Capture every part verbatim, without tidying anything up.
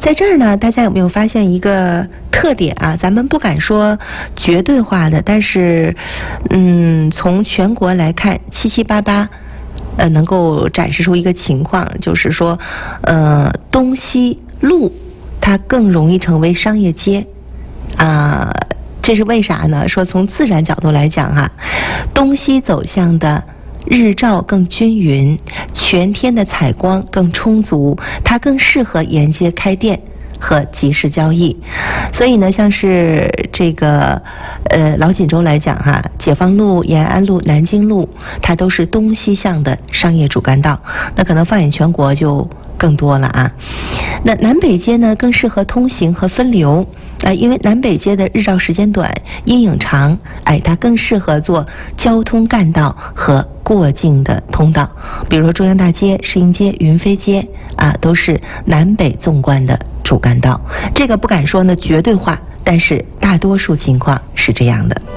在这儿呢，大家有没有发现一个特点啊？咱们不敢说绝对化的，但是，嗯，从全国来看，七七八八，呃，能够展示出一个情况，就是说，呃，东西路它更容易成为商业街，啊、呃，这是为啥呢？说从自然角度来讲啊，东西走向的日照更均匀，全天的采光更充足，它更适合沿街开店和集市交易。所以呢，像是这个呃老锦州来讲哈、啊，解放路、延安路、南京路，它都是东西向的商业主干道。那可能放眼全国就更多了啊。那南北街呢，更适合通行和分流。呃，因为南北街的日照时间短，阴影长，哎，它更适合做交通干道和过境的通道。比如说中央大街、世营街、云飞街啊，都是南北纵贯的主干道。这个不敢说呢绝对化，但是大多数情况是这样的。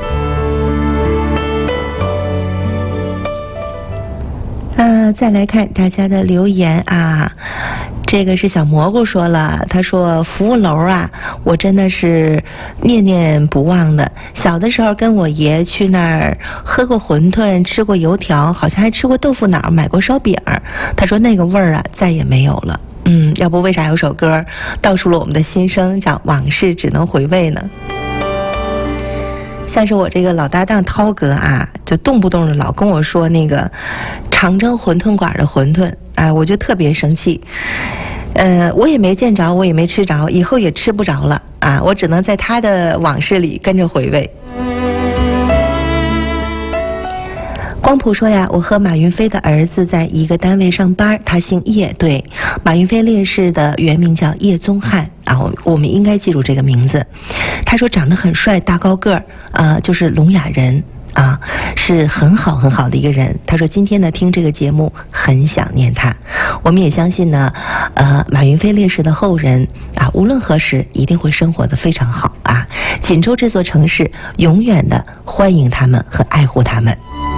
呃，再来看大家的留言啊。这个是小蘑菇说了，他说服务楼啊，我真的是念念不忘的。小的时候跟我爷去那儿喝过馄饨，吃过油条，好像还吃过豆腐脑，买过烧饼。他说那个味儿啊再也没有了。嗯，要不为啥有首歌道出了我们的心声，叫往事只能回味呢？像是我这个老搭档涛哥啊，就动不动的老跟我说那个长征馄饨馆的馄饨，哎，我就特别生气。呃，我也没见着，我也没吃着，以后也吃不着了啊！我只能在他的往事里跟着回味。光谱说呀，我和马云飞的儿子在一个单位上班，他姓叶，对，马云飞烈士的原名叫叶宗翰啊，我我们应该记住这个名字。他说长得很帅，大高个儿啊，就是聋哑人啊，是很好很好的一个人。他说今天呢听这个节目很想念他。我们也相信呢，呃，马云飞烈士的后人啊，无论何时一定会生活得非常好啊。锦州这座城市永远的欢迎他们和爱护他们。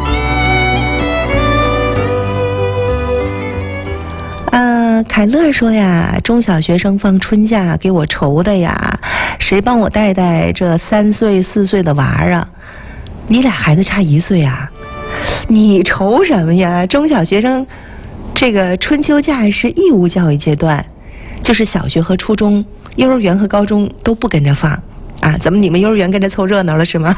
呃，凯乐说呀，中小学生放春假给我愁的呀，谁帮我带带这三岁四岁的娃儿啊？你俩孩子差一岁啊，你愁什么呀？中小学生这个春秋假是义务教育阶段，就是小学和初中、幼儿园和高中都不跟着放啊？怎么你们幼儿园跟着凑热闹了是吗？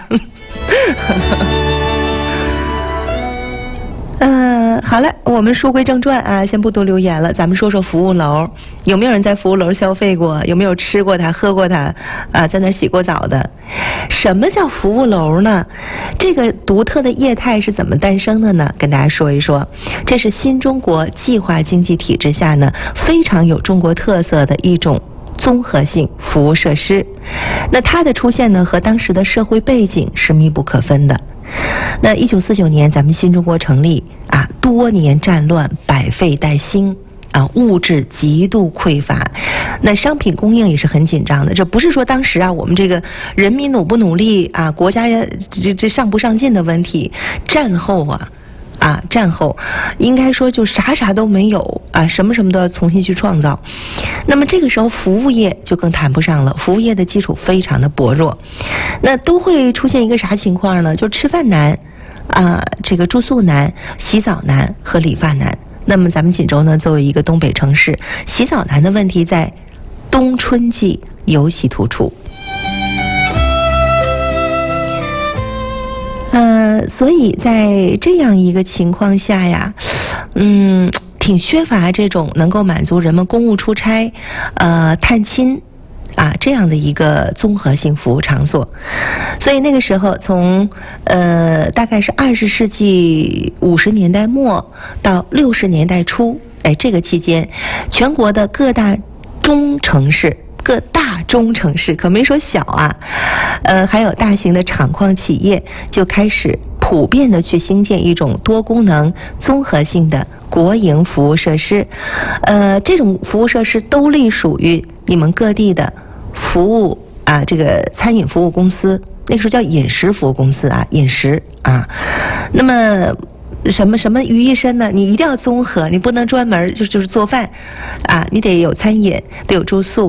嗯、呃，好了，我们书归正传啊，先不多留言了，咱们说说服务楼。有没有人在服务楼消费过？有没有吃过它、喝过它？啊，在那儿洗过澡的？什么叫服务楼呢？这个独特的业态是怎么诞生的呢？跟大家说一说，这是新中国计划经济体制下呢，非常有中国特色的一种综合性服务设施。那它的出现呢，和当时的社会背景是密不可分的。那一九四九年，咱们新中国成立啊，多年战乱，百废待兴啊，物质极度匮乏，那商品供应也是很紧张的。这不是说当时啊，我们这个人民努不努力啊，国家这这上不上进的问题。战后啊，啊，战后应该说就啥啥都没有啊，什么什么都要重新去创造。那么这个时候服务业就更谈不上了，服务业的基础非常的薄弱，那都会出现一个啥情况呢？就吃饭难啊，这个住宿难，洗澡难和理发难。那么咱们锦州呢，作为一个东北城市，洗澡难的问题在冬春季尤其突出。呃，所以在这样一个情况下呀，嗯，挺缺乏这种能够满足人们公务出差、呃探亲啊这样的一个综合性服务场所。所以那个时候，从呃大概是二十世纪五十年代末到六十年代初，哎，这个期间，全国的各大中城市。各大中城市可没说小啊，呃，还有大型的厂矿企业就开始普遍的去兴建一种多功能综合性的国营服务设施，呃，这种服务设施都隶属于你们各地的服务啊，这个餐饮服务公司，那个时候叫饮食服务公司啊，饮食啊，那么。什么什么于一身呢？你一定要综合，你不能专门就就是做饭，啊，你得有餐饮，得有住宿，